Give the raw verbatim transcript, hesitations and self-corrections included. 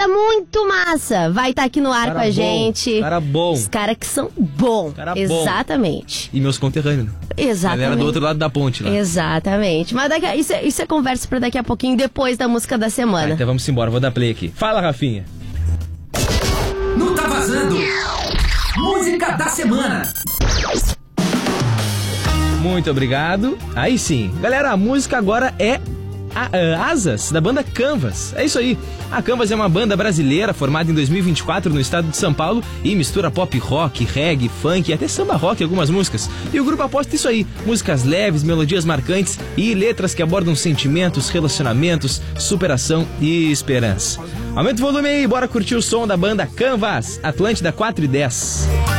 gurizada muito massa. Vai estar tá aqui no ar cara com a bom, gente. Cara bom. Os caras que são bons. Cara bom. Exatamente. E meus conterrâneos. Exatamente. Galera do outro lado da ponte lá. Exatamente. Mas daqui, isso, é, isso é conversa pra daqui a pouquinho, depois da música da semana. Ah, então vamos embora, vou dar play aqui. Fala, Rafinha. Não tá vazando. Música da semana. Muito obrigado. Aí sim. Galera, a música agora é a, a, Asas, da banda Canvas. É isso aí. A Canvas é uma banda brasileira formada em dois mil e vinte e quatro no estado de São Paulo e mistura pop rock, reggae, funk e até samba rock em algumas músicas. E o grupo aposta isso aí. Músicas leves, melodias marcantes e letras que abordam sentimentos, relacionamentos, superação e esperança. Aumenta o volume aí, bora curtir o som da banda Canvas, Atlântida quatro e dez.